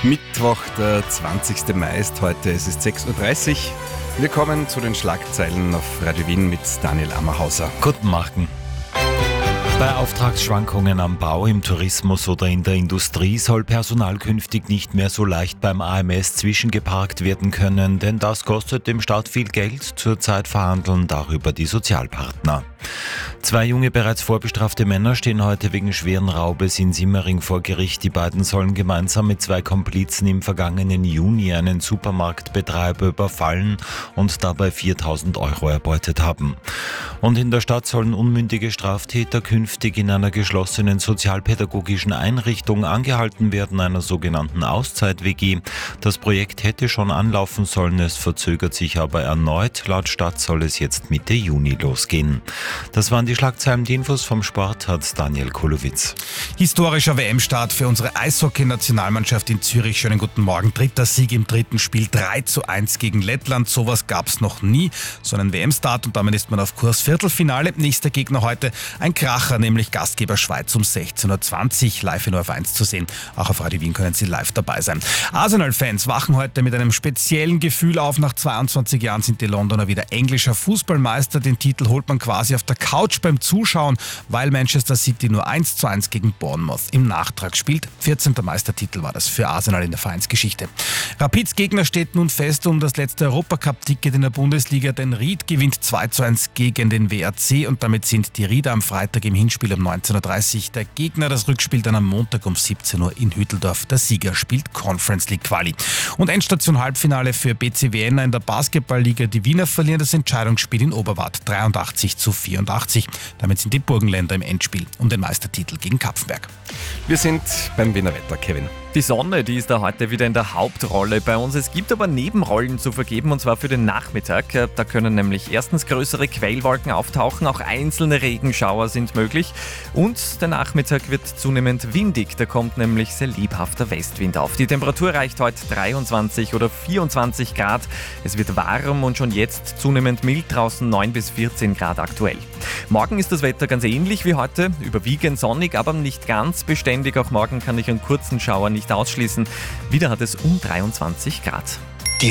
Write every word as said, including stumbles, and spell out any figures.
Mittwoch, der zwanzigster Mai ist heute, es ist sechs Uhr dreißig. Wir kommen zu den Schlagzeilen auf Radio Wien mit Daniel Ammerhauser. Guten Morgen. Bei Auftragsschwankungen am Bau, im Tourismus oder in der Industrie soll Personal künftig nicht mehr so leicht beim A M S zwischengeparkt werden können, denn das kostet dem Staat viel Geld. Zurzeit verhandeln darüber die Sozialpartner. Zwei junge, bereits vorbestrafte Männer stehen heute wegen schweren Raubes in Simmering vor Gericht. Die beiden sollen gemeinsam mit zwei Komplizen im vergangenen Juni einen Supermarktbetreiber überfallen und dabei viertausend Euro erbeutet haben. Und in der Stadt sollen unmündige Straftäter künftig in einer geschlossenen sozialpädagogischen Einrichtung angehalten werden, einer sogenannten Auszeit-W G. Das Projekt hätte schon anlaufen sollen, es verzögert sich aber erneut. Laut Stadt soll es jetzt Mitte Juni losgehen. Das waren die Schlagzeilen. Die Infos vom Sport hat Daniel Kulowitz. Historischer W M-Start für unsere Eishockey-Nationalmannschaft in Zürich. Schönen guten Morgen. Dritter Sieg im dritten Spiel, drei zu eins gegen Lettland. Sowas gab es noch nie. So einen W M-Start und damit ist man auf Kurs Viertelfinale. Nächster Gegner heute ein Kracher, nämlich Gastgeber Schweiz um sechzehn Uhr zwanzig. Live in O R F eins zu sehen. Auch auf Radio Wien können Sie live dabei sein. Arsenal-Fans wachen heute mit einem speziellen Gefühl auf. Nach zweiundzwanzig Jahren sind die Londoner wieder englischer Fußballmeister. Den Titel holt man quasi auf der Couch beim Zuschauen, weil Manchester City nur eins zu eins gegen Bournemouth im Nachtrag spielt. vierzehnter Meistertitel war das für Arsenal in der Vereinsgeschichte. Rapids Gegner steht nun fest um das letzte Europacup-Ticket in der Bundesliga, denn Ried gewinnt zwei zu eins gegen den W A C und damit sind die Rieder am Freitag im Hinspiel um neunzehn Uhr dreißig. Der Gegner, das Rückspiel dann am Montag um siebzehn Uhr in Hütteldorf. Der Sieger spielt Conference League Quali. Und Endstation Halbfinale für B C Vienna in der Basketballliga. Die Wiener verlieren das Entscheidungsspiel in Oberwart dreiundachtzig zu vierundachtzig. Damit sind die Burgenländer im Endspiel um den Meistertitel gegen Kapfenberg. Wir sind beim Wiener Wetter, Kevin. Die Sonne, die ist da heute wieder in der Hauptrolle bei uns. Es gibt aber Nebenrollen zu vergeben, und zwar für den Nachmittag. Da können nämlich erstens größere Quellwolken auftauchen, auch einzelne Regenschauer sind möglich. Und der Nachmittag wird zunehmend windig, da kommt nämlich sehr lebhafter Westwind auf. Die Temperatur erreicht heute dreiundzwanzig oder vierundzwanzig Grad. Es wird warm und schon jetzt zunehmend mild, draußen neun bis vierzehn Grad aktuell. Morgen ist das Wetter ganz ähnlich wie heute, überwiegend sonnig, aber nicht ganz beständig. Auch morgen kann ich einen kurzen Schauer nicht ausschließen. Wieder hat es um dreiundzwanzig Grad.